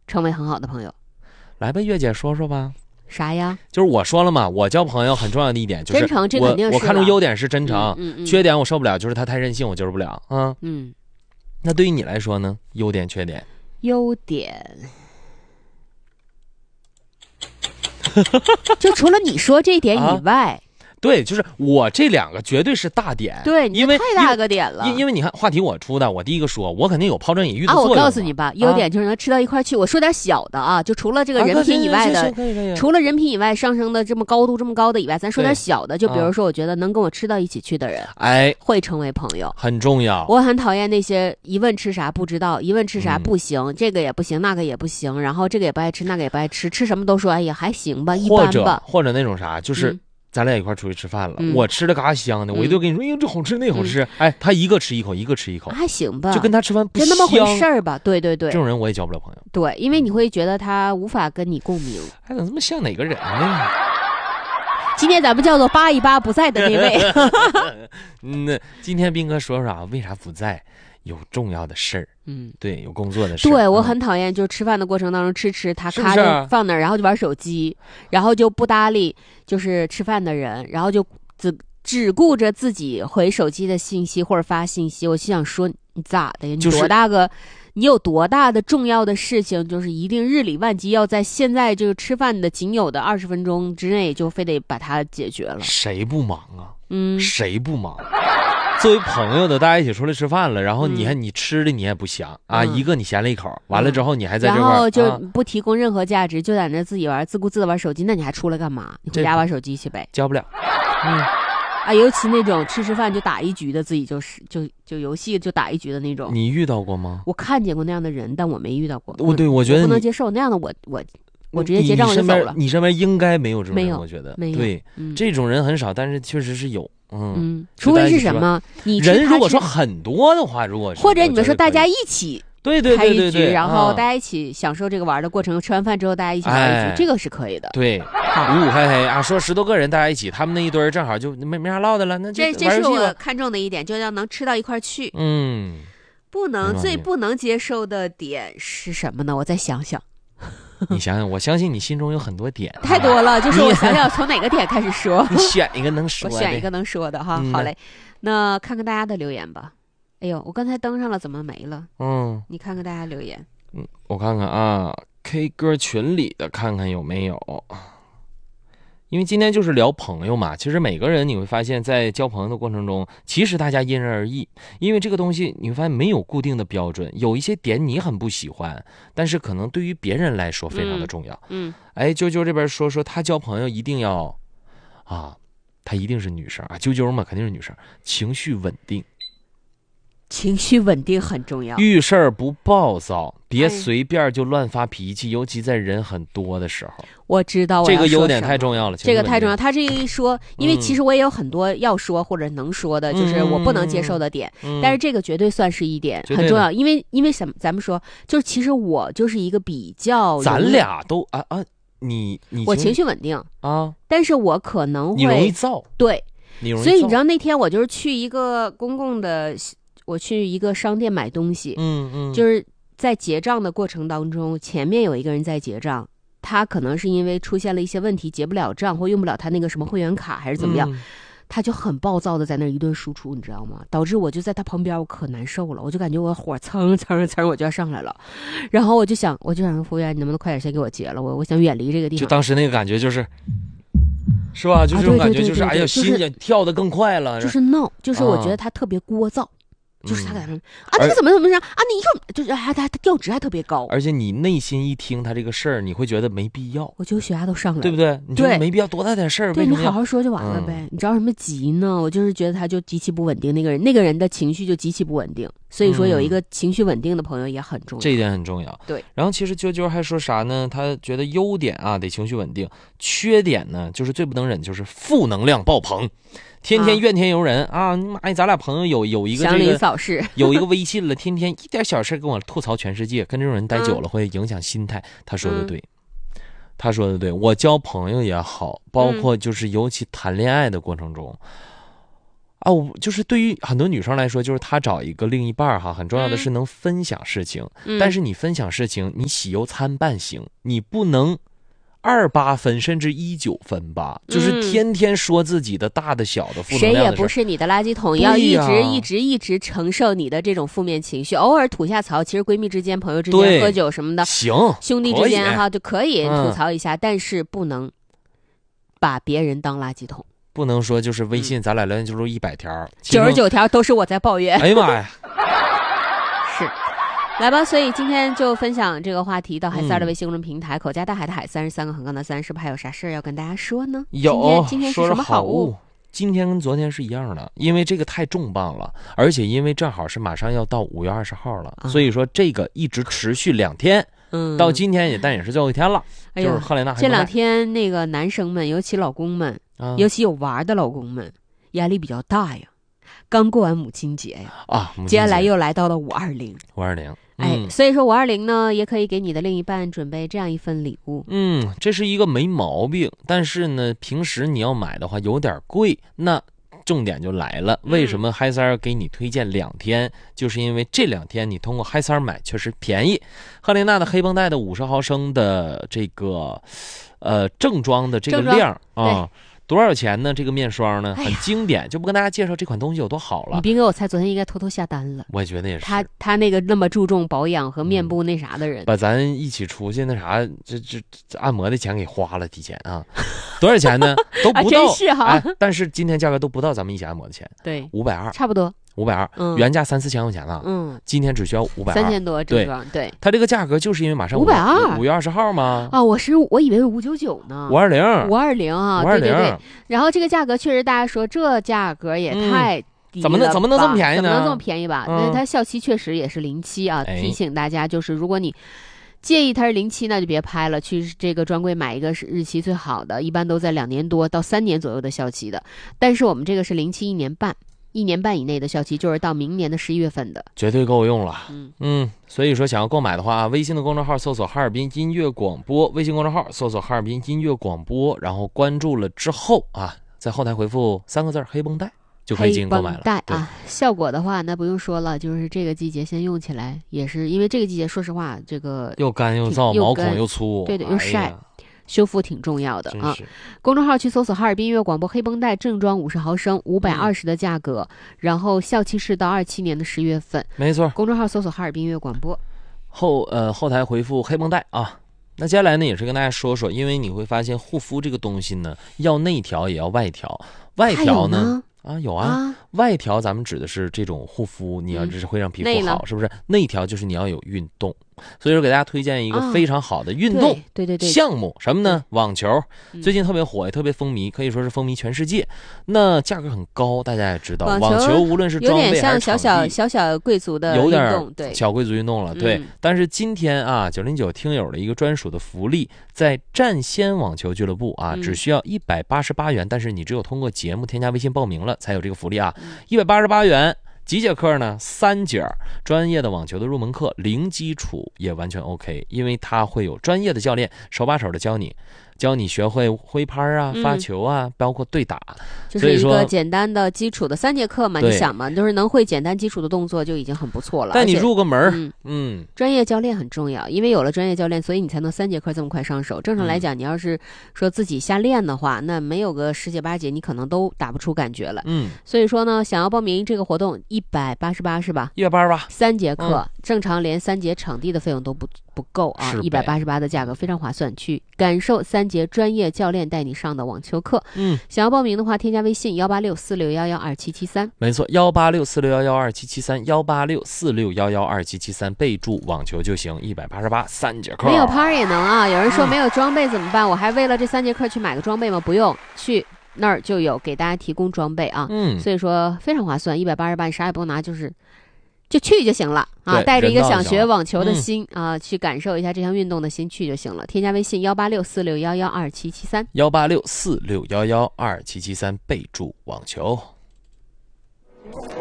成为很好的朋友？ 来吧，月姐说说吧。 啥呀？ 就是我说了嘛，我交朋友很重要的一点就是真诚，这肯定是我看重优点是真诚，缺点我受不了，就是他太任性，我接受不了啊。那对于你来说呢？优点、缺点？ 优点，就除了你说这点以外。 对，就是我这2个绝对是大点， 对， 因为太大个点了。 因为你看话题我出的，我第一个说，我肯定有抛砖引玉的作用。 我告诉你吧，优点就是能吃到一块去。我说点小的啊，就除了这个人品以外的，除了人品以外上升的这么高度这么高的以外，咱说点小的，就比如说，我觉得能跟我吃到一起去的人，会成为朋友， 很重要。 我很讨厌那些一问吃啥不知道，一问吃啥不行，这个也不行，那个也不行，然后这个也不爱吃，那个也不爱吃，吃什么都说哎呀还行吧，一般吧， 或者那种啥就是。咱俩一块出去吃饭了，我吃的嘎香的，我一顿跟你说，哎呦这好吃那好吃，他一个吃一口，一个吃一口， 还行吧， 就跟他吃饭不就那么回事儿吧，对，这种人我也交不了朋友， 对，因为你会觉得他无法跟你共鸣， 还能这么像哪个人呢？ 今天咱们叫做扒一扒不在的那位，今天斌哥说啥？为啥不在？有重要的事儿，对，有工作的事儿。 对，我很讨厌，就吃饭的过程当中吃，他咔就放那儿，然后就玩手机，然后就不搭理就是吃饭的人，然后就只顾着自己回手机的信息或者发信息。我心想说，你咋的呀？你有多大的重要的事情，就是一定日理万机，要在现在这个吃饭的仅有的20分钟之内，就非得把它解决了。 谁不忙啊？谁不忙？作为朋友的，大家一起出来吃饭了，然后你看你吃的你也不香啊，一个你咸了一口，完了之后你还在这块， 然后就不提供任何价值，就在那自己玩，自顾自的玩手机，那你还出来干嘛？你回家玩手机去呗， 交不了。 尤其那种吃饭就打一局的，自己就游戏就打一局的那种， 你遇到过吗？ 我看见过那样的人，但我没遇到过。 我觉得不能接受那样的我直接结账我就走了。 你身边应该没有这种人，我觉得没有。 对，这种人很少，但是确实是有。 除非是什么，你人如果说很多的话，如果是或者你们说大家一起对， 然后大家一起享受这个玩的过程，吃完饭之后大家一起玩一局，这个是可以的。 对，55开黑啊，说10多个人大家一起，他们那一堆正好就没啥唠的了，那这是我看中的一点，就要能吃到一块去。最不能接受的点是什么呢？我再想想。 你想想，我相信你心中有很多点， 太多了，就是我想想从哪个点开始说。 你选一个能说的， 我选一个能说的哈。好嘞，那看看大家的留言吧。哎呦，我刚才登上了，怎么没了？你看看大家留言。 我看看啊 ，K 歌群里的看看有没有。因为今天就是聊朋友嘛，其实每个人你会发现在交朋友的过程中，其实大家因人而异，因为这个东西你会发现没有固定的标准，有一些点你很不喜欢，但是可能对于别人来说非常的重要。啾啾这边说他交朋友一定要她一定是女生啊，啾啾嘛肯定是女生，情绪稳定。 情绪稳定很重要， 遇事儿不暴躁，别随便就乱发脾气，尤其在人很多的时候。 我知道这个优点太重要了， 这个太重要。他这一说，因为其实我也有很多要说或者能说的，就是我不能接受的点，但是这个绝对算是一点很重要。因为什么？咱们说，就是其实我就是一个比较， 咱俩都你我情绪稳定啊， 但是我可能会你容易躁， 对， 你容易躁。 所以你知道那天我就是去一个公共的。我去一个商店买东西，就是在结账的过程当中，前面有一个人在结账，他可能是因为出现了一些问题，结不了账或用不了他那个什么会员卡还是怎么样，他就很暴躁的在那一顿输出，你知道吗？导致我就在他旁边，我可难受了，我就感觉我火蹭我就要上来了，然后我就想服务员，你能不能快点先给我结了？我想远离这个地方。 就当时那个感觉是吧？就这种感觉，就是哎呀，心也跳得更快了， 就是闹，就是我觉得他特别聒噪。就是他在那这个怎么着你就是他调值还特别高， 而且你内心一听他这个事儿，你会觉得没必要， 我就血压都上来了， 对不对？你觉得没必要，多大点事儿， 对，你好好说就完了呗。你知道什么急呢？我就是觉得他就极其不稳定，那个人的情绪就极其不稳定，所以说有一个情绪稳定的朋友也很重要， 这一点很重要。 对， 然后其实啾啾还说啥呢？他觉得优点得情绪稳定，缺点呢就是最不能忍就是负能量爆棚。天天怨天尤人妈呀！咱俩朋友有一个祥林扫视， 有一个微信了，天天一点小事跟我吐槽全世界，跟这种人待久了会影响心态。他说的对，我交朋友也好，包括就是尤其谈恋爱的过程中， 就是对于很多女生来说，就是她找一个另一半哈，很重要的是能分享事情。但是你分享事情，你喜忧参半行，你不能28分甚至19分吧，就是天天说自己的大的小的负能量的事， 谁也不是你的垃圾桶，要一直承受你的这种负面情绪，偶尔吐下槽，其实闺蜜之间、朋友之间喝酒什么的， 行， 兄弟之间哈就可以吐槽一下，但是不能把别人当垃圾桶。 不能说就是微信咱俩聊天记录100条 ，99条都是我在抱怨。 哎呀妈呀！ 是，来吧，所以今天就分享这个话题到海三的微信公众平台，口加大海的海，33个横杠的3，是不是还有啥事要跟大家说呢？今天是什么好物？ 今天跟昨天是一样的，因为这个太重磅了，而且因为正好是马上要到5月20号了，所以说这个一直持续2天。到今天但也是最后一天了。就是赫莲娜这2天那个男生们，尤其老公们，尤其有娃的老公们，压力比较大呀。刚过完母亲节呀，接下来又来到了520。所以说520呢，也可以给你的另一半准备这样一份礼物。 这是一个没毛病，但是呢，平时你要买的话有点贵。那重点就来了，为什么嗨三儿给你推荐2天？就是因为这2天你通过嗨三儿买确实便宜。赫莲娜的黑绷带的50毫升的这个正装的这个量啊，多少钱呢？这个面霜呢很经典，就不跟大家介绍这款东西有多好了。 你别给我猜，昨天应该偷偷下单了。 我也觉得也是。 他那个那么注重保养和面部那啥的人， 把咱一起出去那啥，这按摩的钱给花了，提前啊。多少钱呢？都不到， 真是哈。 但是今天价格都不到咱们一起按摩的钱。 对 ，520， 差不多。 520，原价3-4千块钱了。今天只需要520，3000 多正装。对， 它这个价格就是因为马上5月20号吗？ 我以为是599呢。520啊，对。然后这个价格确实，大家说这价格也太低了， 怎么能这么便宜呢？ 怎么能这么便宜吧？但是它效期确实也是07啊。提醒大家，就是如果你介意它是07，那就别拍了，去这个专柜买一个是日期最好的，一般都在2年多到3年左右的效期的。但是我们这个是071年半，1年半以内的效期，就是到明年的11月份的， 绝对够用了。所以说想要购买的话，微信的公众号搜索哈尔滨音乐广播，微信公众号搜索哈尔滨音乐广播，然后关注了之后在后台回复3个字黑绷带就可以进行购买了。 黑绷带效果的话那不用说了，就是这个季节先用起来，也是因为这个季节说实话这个又干又燥，毛孔又粗， 对又晒，修复挺重要的啊。公众号去搜索哈尔滨音乐广播黑绷带正装50毫升520的价格，然后效期是到27年的10月份。 没错， 公众号搜索哈尔滨音乐广播， 后台回复黑绷带啊。那接下来呢，也是跟大家说说，因为你会发现护肤这个东西呢，要内调也要外调。外调呢有外调咱们指的是这种护肤，你要这是会让皮肤好，是不是？内调就是你要有运动。所以说给大家推荐一个非常好的运动项目，什么呢？网球，最近特别火，也特别风靡，可以说是风靡全世界。那价格很高，大家也知道，网球无论是装备还是场地， 有点像小贵族的运动， 有点小贵族运动了。对，但是今天909听友的一个专属的福利，在战仙网球俱乐部只需要188元，但是你只有通过节目添加微信报名了才有这个福利188元。几节课呢？3节，专业的网球的入门课，零基础也完全 OK， 因为它会有专业的教练手把手的教你学会挥拍发球包括对打， 就是一个简单的基础的3节课嘛。你想嘛，就是能会简单基础的动作就已经很不错了。 但你入个门专业教练很重要，因为有了专业教练，所以你才能3节课这么快上手。正常来讲，你要是说自己瞎练的话，那没有个10节8节，你可能都打不出感觉了。所以说呢，想要报名这个活动188是吧？188，3节课，正常连3节场地的费用都不够188的价格非常划算，去感受3节专业教练带你上的网球课。想要报名的话，添加微信18646112773， 没错，18646112773，18646112773，备注网球就行，188，3节课。 没有拍也能有人说没有装备怎么办？我还为了这3节课去买个装备吗？不用，去那儿就有给大家提供装备所以说非常划算，188，你啥也不用拿，就去就行了带着一个想学网球的心去感受一下这项运动的心去就行了。添加微信18646112773，18646112773， 备注网球。